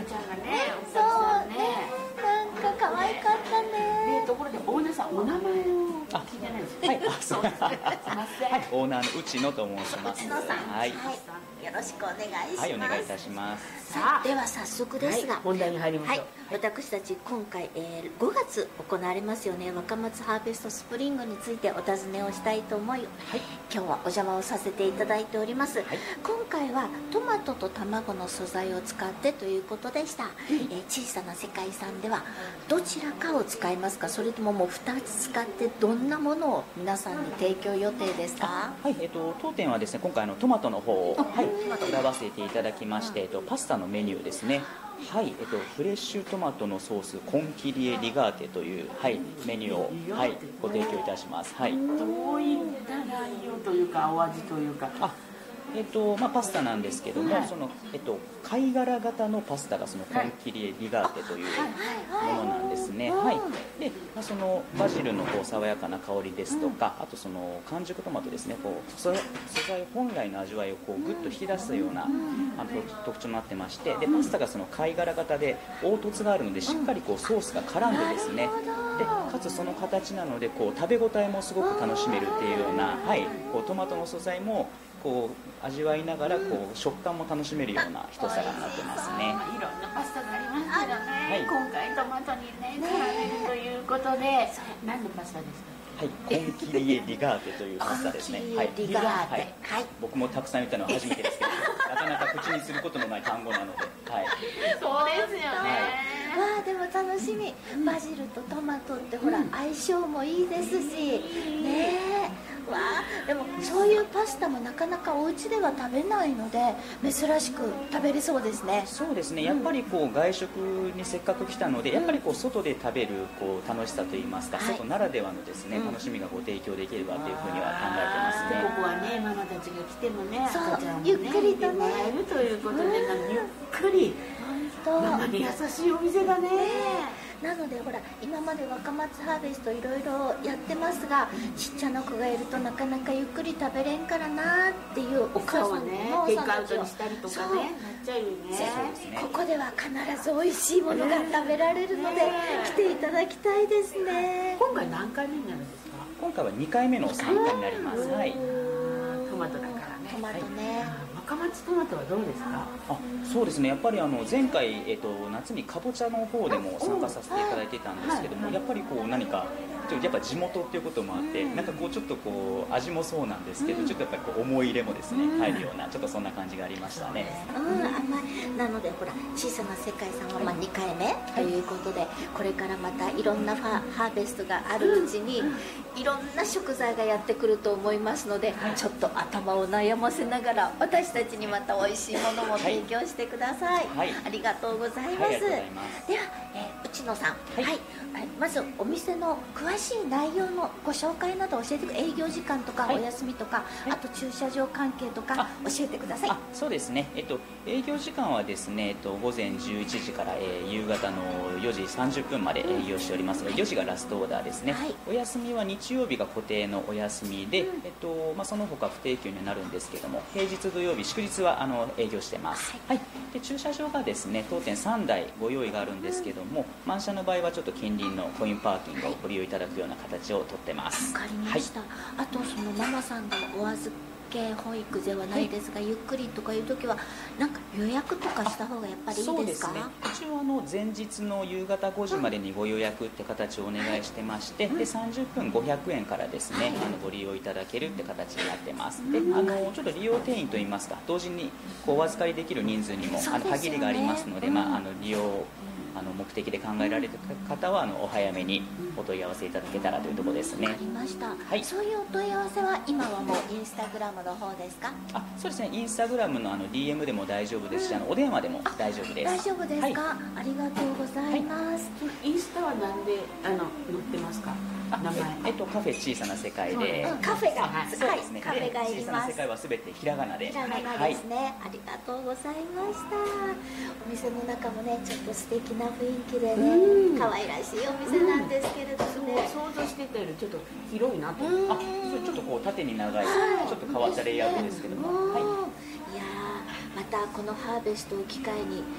ちゃんがね、 そうね、なんか可愛かったね。 ところでオーナーさんお名前を聞いてないですか？ はい、すみません。はい、オーナーの内野と申します。 内野さん、 はい、 よろしくお願いします。 はい、お願いいたします。 さあ、では早速ですが、 本題に入りましょう。 私たち今回、5月行われますよね、若松ハーベストスプリングについてお尋ねをしたいと思い、今日はお邪魔をさせていただいております。今回はトマトと卵の素材を使ってということでした。小さな世界さんではどちらかを使いますか、それとももう2つ使ってどんなものを皆さんに提供予定ですか？ はい、当店はですね、今回トマトの方を選ばせていただきまして、パスタのメニューですね。はい、フレッシュトマトのソースコンキリエリガーテという、メニューを、ご提供いたします。 どういった内容というかお味というか。 パスタなんですけども、貝殻型のパスタがそのコンキリエリガーテというものなんですね。で、そのバジルの爽やかな香りですとか、あとその完熟トマトですね、素材本来の味わいをグッと引き出すような特徴になってまして、でパスタがその貝殻型で凹凸があるので、しっかりソースが絡んでですね、でかつその形なので食べ応えもすごく楽しめるっていうような、トマトの素材も味わいながら食感も楽しめるような一皿になってますね。 いろんなパスタがありますけどね、今回トマトにね絡めるということで、何のパスタですか？ はい、コンキリエリガーテというパスタですね。 リガーテ、 僕もたくさん言ったのは初めてですけど、なかなか口にすることのない単語なので、 そうですよね。 わあ、でも楽しみ。バジルとトマトってほら、相性もいいですしね。わあ、でもそういうパスタもなかなかお家では食べないので、珍しく食べれそうですね。 そうですね、やっぱり外食にせっかく来たので、やっぱり外で食べる楽しさといいますか、外ならではのですね、楽しみが提供できればというふうには考えてますね。 ここはね、ママたちが来てもね、赤ちゃんもね、 ゆっくりとね、 もらえるということで、ゆっくりママに優しいお店だね。 なのでほら、今まで若松ハーベストいろいろやってますが、ちっちゃな子がいるとなかなかゆっくり食べれんからなっていうお母さんのテイクアウトにしたりとかね、なっちゃうよね。 ここでは必ず美味しいものが食べられるので、来ていただきたいですね。 今回何回目になるんですか？ 今回は2回目の参加になります。 トマトだからね。 トマトね。 若松トマトはどうですか？ そうですね、やっぱり前回、夏にかぼちゃの方でも参加させていただいてたんですけども、やっぱり何かやっぱ地元っていうこともあって、なんかちょっと味もそうなんですけど、ちょっとやっぱり思い入れもですね、入るような、ちょっとそんな感じがありましたね。 なのでほら、小さな世界さんは2回目ということで、これからまたいろんなハーベストがあるうちに、いろんな食材がやってくると思いますので、ちょっと頭を悩ませながら私たちにまた美味しいものも提供してください。ありがとうございます。では、内野さん、まずお店の詳しい内容のご紹介など教えてください。営業時間とかお休みとか、あと駐車場関係とか教えてください。 そうですね、営業時間はですね、午前11時から、夕方の4時30分まで営業しておりますが、4時がラストオーダーですね。お休みは日曜日が固定のお休みで、その他不定休になるんですけども、平日土曜日祝日は営業してます。で駐車場がですね、当店3台ご用意があるんですけども、満車の場合はちょっと近隣のコインパーキングをご利用いただくような形をとってます。 わかりました。あとそのママさんがお預け保育ではないですが、ゆっくりとかいう時はなんか予約とかした方がやっぱりいいですか？ そうですね、一応前日の夕方5時までにご予約って形をお願いしてまして、で30分500円からですね、ご利用いただけるって形になってます。でちょっと利用定員といいますか、同時にお預かりできる人数にも限りがありますので、利用目的で考えられる方はお早めにお問い合わせいただけたらというところですね。 わかりました。そういうお問い合わせは今はもうインスタグラムの方ですか？ そうですね、インスタグラムのDM でも大丈夫ですし、お電話でも大丈夫です。 大丈夫ですか？ありがとうございます。 インスタはなんで載ってますか？名前カフェ小さな世界で、 カフェがそうですね、 カフェがいります。 小さな世界はすべてひらがなで、 ひらがなですね。ありがとうございました。お店の中もね、ちょっと素敵な雰囲気でね、可愛らしいお店なんですけれどもね、 想像してたよりちょっと広いなと。 ちょっと縦に長い、ちょっと変わったレイアウトですけども、 いやまたこのハーベストを機会に